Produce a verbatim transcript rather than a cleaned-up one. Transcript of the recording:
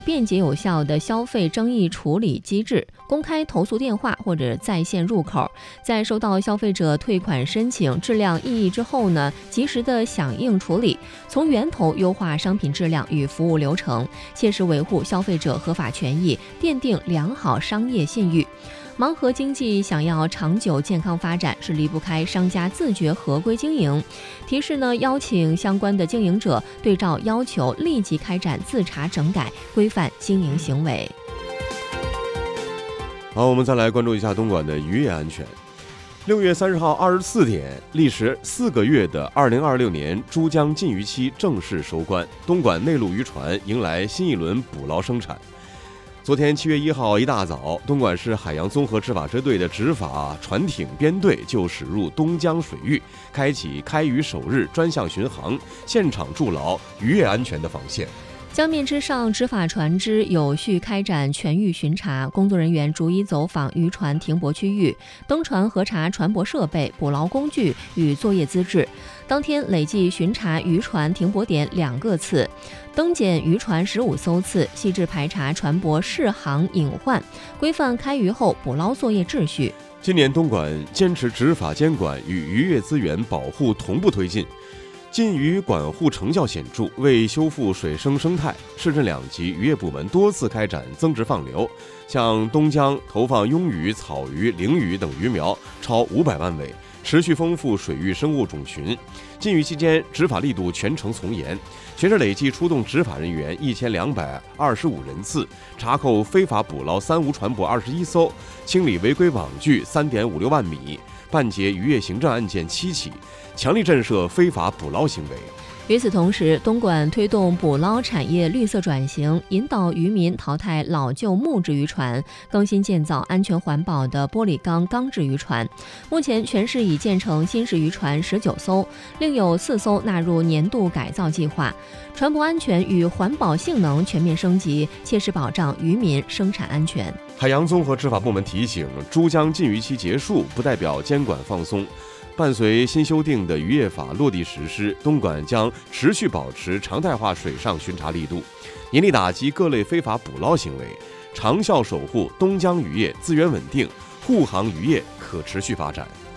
便捷有效的消费争议处理机制，公开投诉电话或者在线入口，在收到消费者退款申请质量异议之后呢，及时的响应处理，从源头优化商品质量与服务流程，切实维护消费者合法权益，奠定良好商业信誉。盲盒经济想要长久健康发展，是离不开商家自觉合规经营。提示呢，邀请相关的经营者对照要求，立即开展自查整改，规范经营行为。 好，我们再来关注一下东莞的渔业安全。六月三十号二十四点，历时四个月的二零二六年珠江禁渔期正式收官，东莞内陆渔船迎来新一轮捕捞生产。昨天七月一号一大早，东莞市海洋综合执法支队的执法船艇编队就驶入东江水域，开启开渔首日专项巡航，现场筑牢渔业安全的防线。 江面之上，执法船只有序开展全域巡查，工作人员逐一走访渔船停泊区域，登船核查船舶设备、捕捞工具与作业资质。当天累计巡查渔船停泊点两个次，登检渔船十五艘次，细致排查船舶适航隐患，规范开渔后捕捞作业秩序。 今年东莞坚持执法监管与渔业资源保护同步推进，禁渔管护成效显著，为修复水生生态，市镇两级渔业部门多次开展增值放流，向东江投放鳙鱼、草鱼、鲮鱼等鱼苗超五百万尾，持续丰富水域生物种群。禁渔期间，执法力度全程从严，全市累计出动执法人员一千两百二十五人次，查扣非法捕捞三无船舶二十一艘，清理违规网具三点五六万米，办结渔业行政案件七起，强力震慑非法捕捞行为。 与此同时，东莞推动捕捞产业绿色转型，引导渔民淘汰老旧木质渔船，更新建造安全环保的玻璃钢钢制渔船。目前全市已建成新式渔船十九艘，另有四艘纳入年度改造计划。船舶安全与环保性能全面升级，切实保障渔民生产安全。 海洋综合执法部门提醒，珠江禁渔期结束不代表监管放松。伴随新修订的渔业法落地实施，东莞将持续保持常态化水上巡查力度，严厉打击各类非法捕捞行为，长效守护东江渔业资源稳定，护航渔业可持续发展。